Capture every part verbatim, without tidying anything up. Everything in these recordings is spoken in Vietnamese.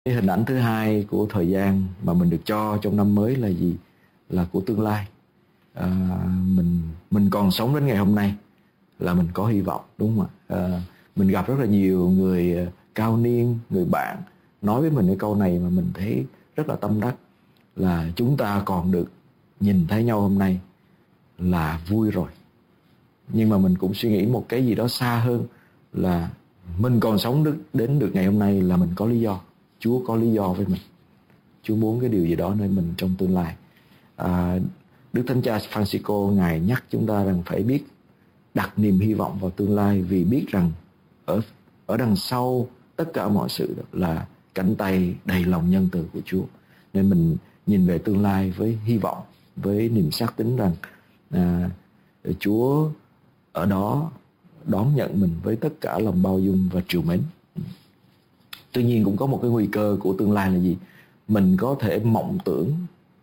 Cái hình ảnh thứ hai của thời gian mà mình được cho trong năm mới là gì? Là của tương lai. À, mình mình còn sống đến ngày hôm nay là mình có hy vọng, đúng không ạ? À, mình gặp rất là nhiều người cao niên, người bạn nói với mình cái câu này mà mình thấy rất là tâm đắc, là chúng ta còn được nhìn thấy nhau hôm nay là vui rồi. Nhưng mà mình cũng suy nghĩ một cái gì đó xa hơn, là mình còn sống được đến được ngày hôm nay là mình có lý do. Chúa có lý do với mình. Chúa muốn cái điều gì đó nơi mình trong tương lai. à, Đức Thánh Cha Francisco Ngài nhắc chúng ta rằng phải biết đặt niềm hy vọng vào tương lai, vì biết rằng ở, ở đằng sau tất cả mọi sự là cánh tay đầy lòng nhân từ của Chúa. Nên mình nhìn về tương lai với hy vọng, với niềm xác tín rằng à, Chúa ở đó đón nhận mình với tất cả lòng bao dung và trìu mến. Tuy nhiên cũng có một cái nguy cơ của tương lai là gì? Mình có thể mộng tưởng.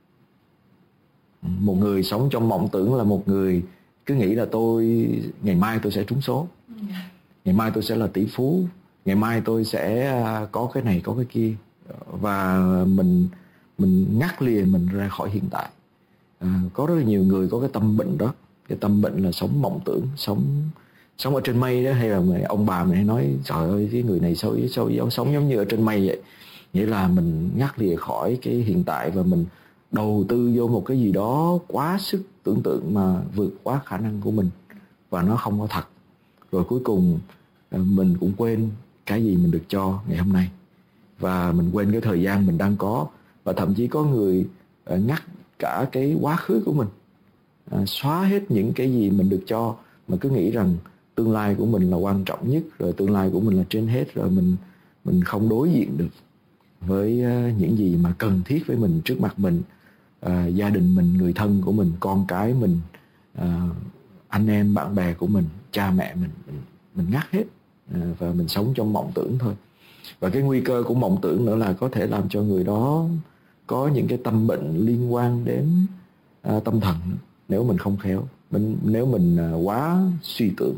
Một người sống trong mộng tưởng là một người cứ nghĩ là tôi ngày mai tôi sẽ trúng số, ngày mai tôi sẽ là tỷ phú, ngày mai tôi sẽ có cái này có cái kia, và mình mình ngắt liền mình ra khỏi hiện tại. À, có rất là nhiều người có cái tâm bệnh đó. Cái tâm bệnh là sống mộng tưởng, sống sống ở trên mây đó, hay là ông bà mình hay nói trời ơi cái người này sao sao, sao sống giống như ở trên mây vậy. Nghĩa là mình ngắt lìa khỏi cái hiện tại và mình đầu tư vô một cái gì đó quá sức tưởng tượng mà vượt quá khả năng của mình, và nó không có thật. Rồi cuối cùng mình cũng quên cái gì mình được cho ngày hôm nay, và mình quên cái thời gian mình đang có. Và thậm chí có người ngắt cả cái quá khứ của mình, xóa hết những cái gì mình được cho, mà cứ nghĩ rằng tương lai của mình là quan trọng nhất, rồi tương lai của mình là trên hết, rồi mình mình không đối diện được với những gì mà cần thiết với mình trước mặt mình, à, gia đình mình, người thân của mình, con cái mình, à, anh em bạn bè của mình, cha mẹ mình, mình, mình ngắt hết, à, và mình sống trong mộng tưởng thôi. Và cái nguy cơ của mộng tưởng nữa là có thể làm cho người đó có những cái tâm bệnh liên quan đến à, tâm thần, nếu mình không khéo, mình, nếu mình à, quá suy tưởng.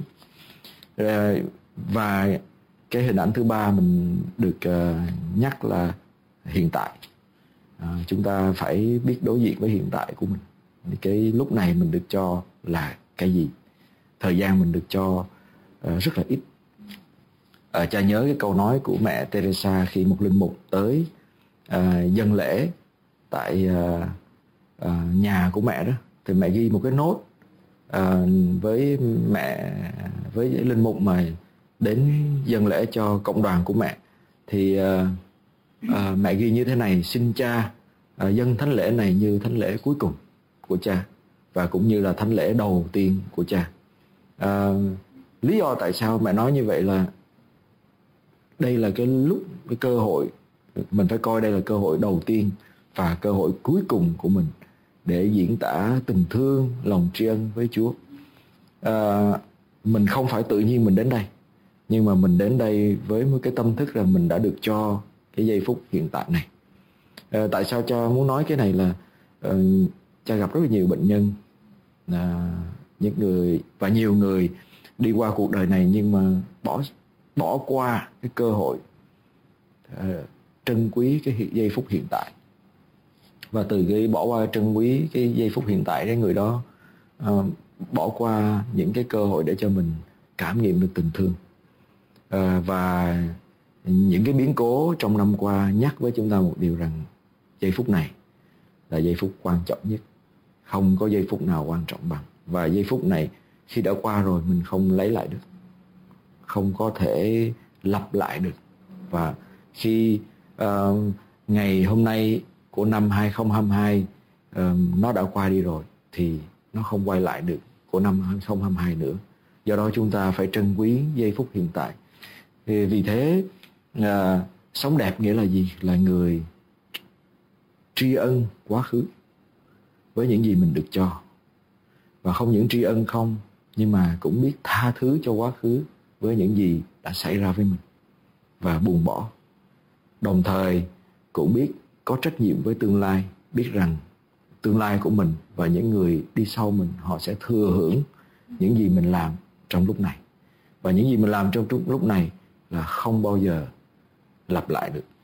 À, và cái hình ảnh thứ ba mình được uh, nhắc là hiện tại. À, chúng ta phải biết đối diện với hiện tại của mình. Cái lúc này mình được cho là cái gì? Thời gian mình được cho uh, rất là ít. À, cha nhớ cái câu nói của mẹ Teresa khi một linh mục tới uh, dâng lễ tại uh, uh, nhà của mẹ đó, thì mẹ ghi một cái nốt uh, với mẹ, với linh mục mà đến dâng lễ cho cộng đoàn của mẹ. Thì uh, uh, mẹ ghi như thế này: xin cha uh, dâng thánh lễ này như thánh lễ cuối cùng của cha, và cũng như là thánh lễ đầu tiên của cha. Uh, lý do tại sao mẹ nói như vậy là đây là cái lúc, cái cơ hội, mình phải coi đây là cơ hội đầu tiên và cơ hội cuối cùng của mình để diễn tả tình thương, lòng tri ân với Chúa. Uh, mình không phải tự nhiên mình đến đây, nhưng mà mình đến đây với một cái tâm thức rằng mình đã được cho cái giây phút hiện tại này. À, tại sao cha muốn nói cái này là uh, cha gặp rất là nhiều bệnh nhân, uh, những người và nhiều người đi qua cuộc đời này nhưng mà bỏ bỏ qua cái cơ hội uh, trân quý cái giây phút hiện tại. Và từ cái bỏ qua trân quý cái giây phút hiện tại, cái người đó uh, bỏ qua những cái cơ hội để cho mình cảm nghiệm được tình thương. À, và những cái biến cố trong năm qua nhắc với chúng ta một điều rằng giây phút này là giây phút quan trọng nhất, không có giây phút nào quan trọng bằng. Và giây phút này khi đã qua rồi mình không lấy lại được, không có thể lặp lại được. Và khi uh, ngày hôm nay của năm hai không hai hai uh, nó đã qua đi rồi thì nó không quay lại được của năm hai không hai hai nữa. Do đó chúng ta phải trân quý giây phút hiện tại. Vì thế à, sống đẹp nghĩa là gì? Là người tri ân quá khứ với những gì mình được cho, và không những tri ân không, nhưng mà cũng biết tha thứ cho quá khứ với những gì đã xảy ra với mình và buông bỏ. Đồng thời cũng biết có trách nhiệm với tương lai, biết rằng tương lai của mình và những người đi sau mình, họ sẽ thừa hưởng những gì mình làm trong lúc này. Và những gì mình làm trong lúc này là không bao giờ lặp lại được.